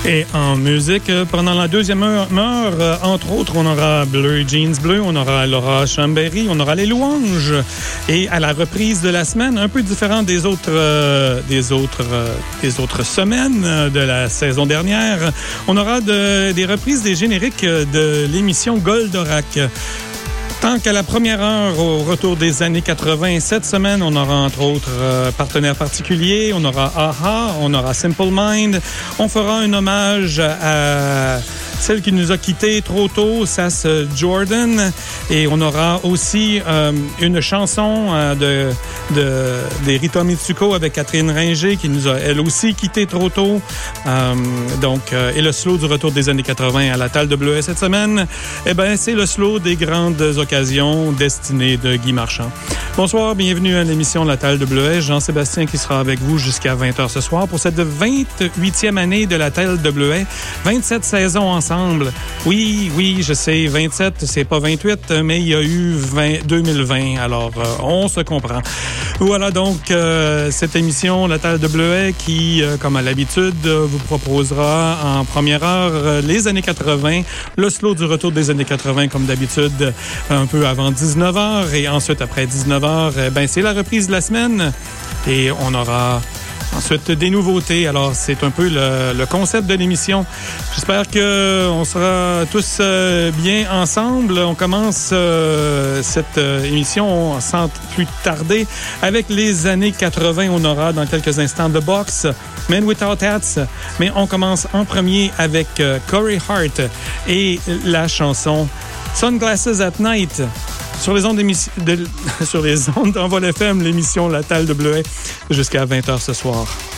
Et en musique, pendant la deuxième heure, entre autres, on aura Bleu Jeans Bleu, on aura Laura Chambéry, on aura Les Louanges. Et à la reprise de la semaine, un peu différent des autres semaines de la saison dernière, on aura des reprises des génériques de l'émission Goldorak. Tant qu'à la première heure, au retour des années 80, cette semaine, on aura entre autres partenaires particuliers, on aura A.H.A., on aura Simple Mind. On fera un hommage à celle qui nous a quittés trop tôt, Sass Jordan. Et on aura aussi une chanson des Rita Mitsuko avec Catherine Ringer qui nous a, elle aussi, quittés trop tôt. Et le slow du retour des années 80 à la Talle de Bleuet cette semaine, c'est le slow des grandes occasions destinées de Guy Marchand. Bonsoir, bienvenue à l'émission La Talle de Bleuet. Jean-Sébastien qui sera avec vous jusqu'à 20h ce soir pour cette 28e année de La Talle de Bleuet. 27 saisons ensemble. Oui, je sais, 27, c'est pas 28, mais il y a eu 2020, alors on se comprend. Voilà donc cette émission La Talle de Bleuet qui, comme à l'habitude, vous proposera en première heure les années 80, le slow du retour des années 80 comme d'habitude, un peu avant 19h et ensuite après 19h, c'est la reprise de la semaine et on aura ensuite des nouveautés. Alors c'est un peu le concept de l'émission. J'espère qu'on sera tous bien ensemble. On commence cette émission sans plus tarder avec les années 80. On aura dans quelques instants The Box, Men Without Hats. Mais on commence en premier avec Corey Hart et la chanson Sunglasses at Night. Sur les ondes d'Envol FM, l'émission La Talle de Bleuet, jusqu'à 20h ce soir.